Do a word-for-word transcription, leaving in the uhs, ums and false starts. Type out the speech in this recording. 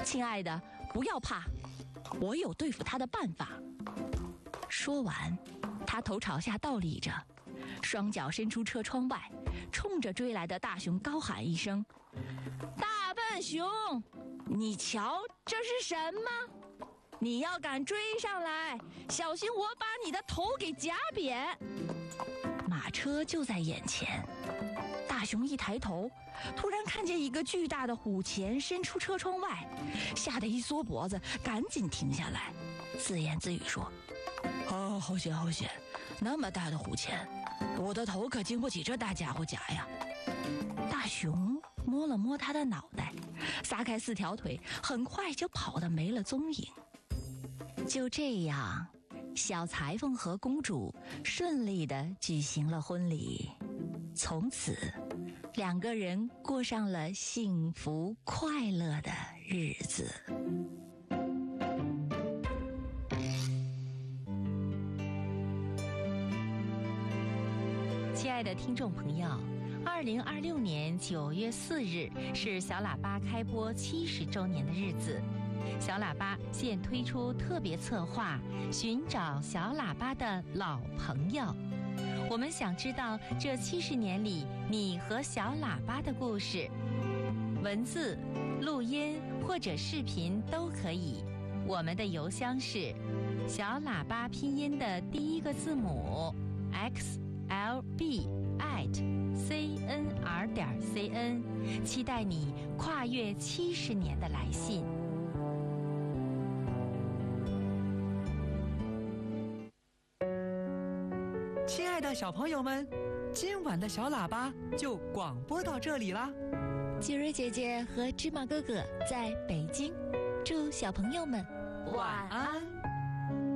亲爱的，不要怕，我有对付他的办法。说完，他头朝下倒立着，双脚伸出车窗外，冲着追来的大熊高喊一声：大笨熊，你瞧这是什么？你要敢追上来，小心我把你的头给夹扁。马车就在眼前，大熊一抬头，突然看见一个巨大的虎钳伸出车窗外，吓得一缩脖子，赶紧停下来，自言自语说：啊，好险好险，那么大的虎钳，我的头可经不起这大家伙夹呀。大熊摸了摸他的脑袋，撒开四条腿，很快就跑得没了踪影。就这样，小裁缝和公主顺利地举行了婚礼。从此，两个人过上了幸福快乐的日子。亲爱的听众朋友，二零二六年九月四日是小喇叭开播七十周年的日子。小喇叭现推出特别策划，寻找小喇叭的老朋友。我们想知道这七十年里你和小喇叭的故事，文字、录音或者视频都可以。我们的邮箱是小喇叭拼音的第一个字母 x l b at c n r 点 c n， 期待你跨越七十年的来信。 亲爱的小朋友们，今晚的小喇叭就广播到这里啦。 吉瑞姐姐和芝麻哥哥在北京，祝小朋友们晚安。